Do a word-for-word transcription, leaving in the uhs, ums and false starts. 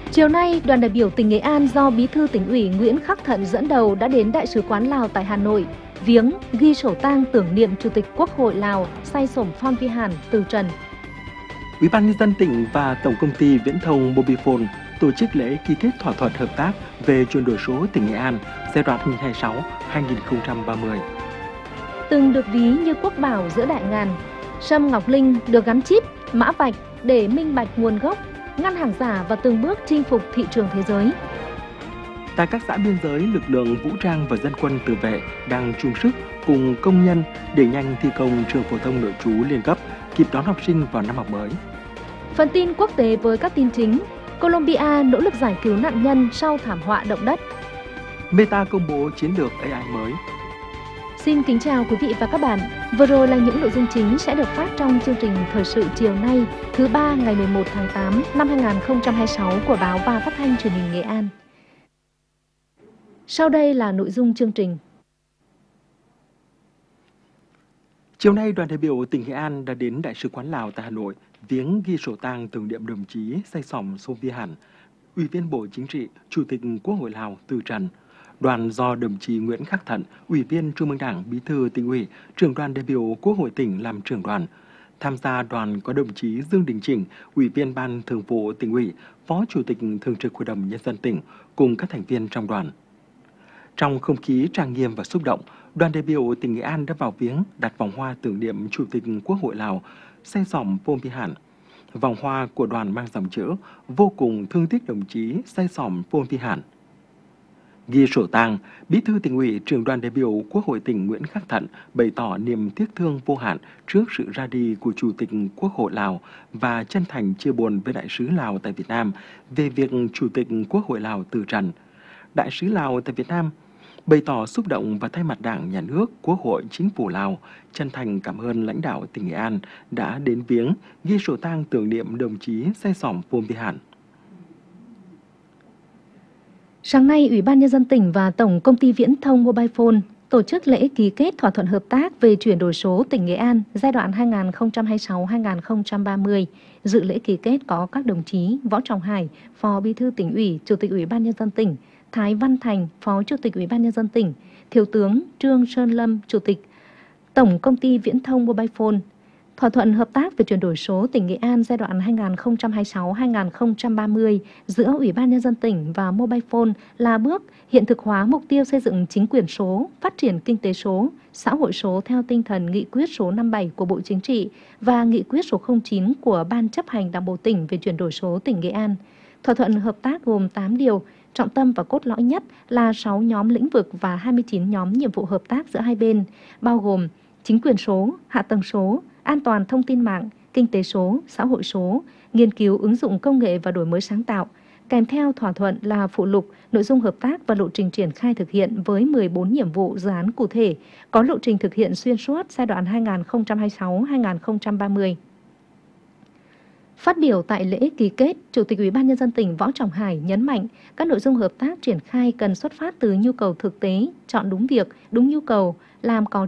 Chiều nay, đoàn đại biểu tỉnh Nghệ An do Bí thư Tỉnh ủy Nguyễn Khắc Thận dẫn đầu đã đến Đại sứ quán Lào tại Hà Nội, viếng, ghi sổ tang tưởng niệm Chủ tịch Quốc hội Lào Say Sổm Phong Vi Hản từ trần. Ủy ban nhân dân tỉnh và Tổng công ty Viễn thông Mobifone tổ chức lễ ký kết thỏa thuận hợp tác về chuyển đổi số tỉnh Nghệ An giai đoạn hai nghìn không trăm hai mươi sáu đến hai nghìn không trăm ba mươi. Từng được ví như quốc bảo giữa đại ngàn, sâm ngọc linh được gắn chip, mã vạch để minh bạch nguồn gốc, ngăn hàng giả và từng bước chinh phục thị trường thế giới. Tại các xã biên giới, lực lượng vũ trang và dân quân tự vệ đang chung sức cùng công nhân để nhanh thi công trường phổ thông nội trú liên cấp, kịp đón học sinh vào năm học mới. Phần tin quốc tế với các tin chính: Colombia nỗ lực giải cứu nạn nhân sau thảm họa động đất. Meta công bố chiến lược a i mới. Xin kính chào quý vị và các bạn. Vừa rồi là những nội dung chính sẽ được phát trong chương trình Thời sự chiều nay, thứ ba ngày mười một tháng tám năm hai nghìn không trăm hai mươi sáu của báo và phát thanh truyền hình Nghệ An. Sau đây là nội dung chương trình. Chiều nay, đoàn đại biểu tỉnh Nghệ An đã đến Đại sứ quán Lào tại Hà Nội viếng ghi sổ tang tưởng niệm đồng chí Say Sổm Phong Vi Hản, Ủy viên Bộ Chính trị, Chủ tịch Quốc hội Lào từ trần. Đoàn do đồng chí Nguyễn Khắc Thận, Ủy viên Trung ương Đảng, Bí thư Tỉnh ủy, Trưởng đoàn đại biểu Quốc hội tỉnh làm trưởng đoàn. Tham gia đoàn có đồng chí Dương Đình Chỉnh, Ủy viên Ban Thường vụ Tỉnh ủy, Phó Chủ tịch Thường trực Hội đồng Nhân dân tỉnh cùng các thành viên trong đoàn. Trong không khí trang nghiêm và xúc động, đoàn đại biểu tỉnh Nghệ An đã vào viếng, đặt vòng hoa tưởng niệm Chủ tịch Quốc hội Lào Say Sổm Phong Vi Hản. Vòng hoa của đoàn mang dòng chữ vô cùng thương tiếc đồng chí Say Sổm Phong Vi Hản. Ghi sổ tang, Bí thư Tỉnh ủy, Trưởng đoàn đại biểu Quốc hội tỉnh Nguyễn Khắc Thận bày tỏ niềm tiếc thương vô hạn trước sự ra đi của Chủ tịch Quốc hội Lào và chân thành chia buồn với Đại sứ Lào tại Việt Nam về việc Chủ tịch Quốc hội Lào từ trần. Đại sứ Lào tại Việt Nam bày tỏ xúc động và thay mặt Đảng, Nhà nước, Quốc hội, Chính phủ Lào chân thành cảm ơn lãnh đạo tỉnh Nghệ An đã đến viếng, ghi sổ tang tưởng niệm đồng chí Say Sổm Phong Vi Hản. Sáng nay, Ủy ban Nhân dân tỉnh và Tổng công ty Viễn thông Mobifone tổ chức lễ ký kết thỏa thuận hợp tác về chuyển đổi số tỉnh Nghệ An giai đoạn hai nghìn không trăm hai mươi sáu đến hai nghìn không trăm ba mươi. Dự lễ ký kết có các đồng chí Võ Trọng Hải, Phó Bí thư Tỉnh ủy, Chủ tịch Ủy ban Nhân dân tỉnh, Thái Văn Thành, Phó Chủ tịch Ủy ban Nhân dân tỉnh, Thiếu tướng Trương Sơn Lâm, Chủ tịch Tổng công ty Viễn thông Mobifone. Thỏa thuận hợp tác về chuyển đổi số tỉnh Nghệ An giai đoạn hai nghìn không trăm hai mươi sáu đến hai nghìn không trăm ba mươi giữa Ủy ban Nhân dân tỉnh và Mobifone là bước hiện thực hóa mục tiêu xây dựng chính quyền số, phát triển kinh tế số, xã hội số theo tinh thần nghị quyết số năm mươi bảy của Bộ Chính trị và nghị quyết số không chín của Ban chấp hành Đảng bộ tỉnh về chuyển đổi số tỉnh Nghệ An. Thỏa thuận hợp tác gồm tám điều, trọng tâm và cốt lõi nhất là sáu nhóm lĩnh vực và hai mươi chín nhóm nhiệm vụ hợp tác giữa hai bên, bao gồm chính quyền số, hạ tầng số, an toàn thông tin mạng, kinh tế số, xã hội số, nghiên cứu ứng dụng công nghệ và đổi mới sáng tạo. Kèm theo thỏa thuận là phụ lục, nội dung hợp tác và lộ trình triển khai thực hiện với mười bốn nhiệm vụ dự án cụ thể, có lộ trình thực hiện xuyên suốt giai đoạn hai nghìn không trăm hai mươi sáu đến hai nghìn không trăm ba mươi. Phát biểu tại lễ ký kết, Chủ tịch Ủy ban Nhân dân tỉnh Võ Trọng Hải nhấn mạnh các nội dung hợp tác triển khai cần xuất phát từ nhu cầu thực tế, chọn đúng việc, đúng nhu cầu, làm có